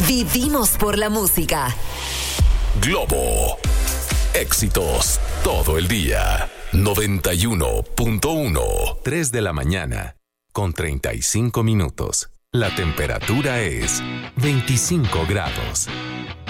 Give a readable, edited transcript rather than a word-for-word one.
Vivimos por la música. Globo. Éxitos todo el día. 91.1. 3 de la mañana con 35 minutos. La temperatura es 25 grados.